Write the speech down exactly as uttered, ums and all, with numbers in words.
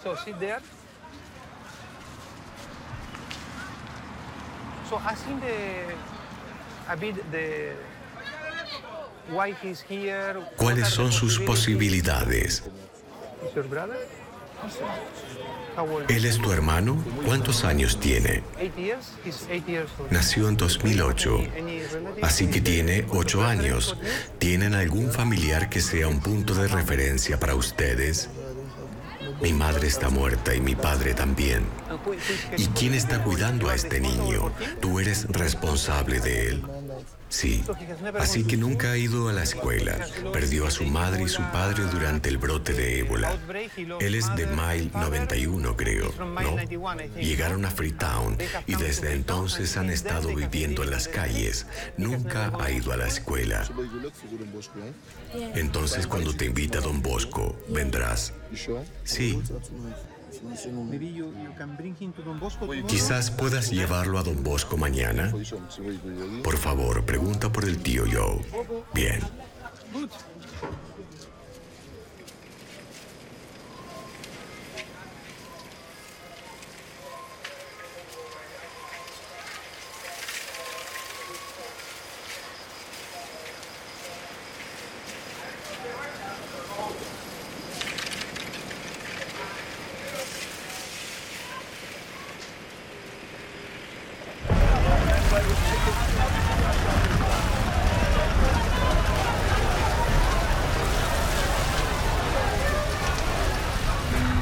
So sit there. So ask him the, a bit the, why he's here. ¿Cuáles son sus posibilidades? Is your brother? How old? ¿Él es tu hermano? ¿Cuántos años tiene? Eight years. He's eight years old. Nació en dos mil ocho, Any- any relative? así que tiene ocho años. ¿Tienen algún familiar que sea un punto de referencia para ustedes? Mi madre está muerta y mi padre también. And who- who is ¿Y caring quién for está him? cuidando You a are este responsible niño? for him? ¿Tú eres responsable de él? Sí. Así que nunca ha ido a la escuela. Perdió a su madre y su padre durante el brote de ébola. Él es de Mile noventa y uno, creo, ¿no? Llegaron a Freetown y desde entonces han estado viviendo en las calles. Nunca ha ido a la escuela. Entonces, cuando te invita Don Bosco, ¿vendrás? Sí. Maybe you, you can bring him to Don Bosco tomorrow. Quizás puedas llevarlo a Don Bosco mañana. Por favor, pregunta por el tío Joe. Bien. Good.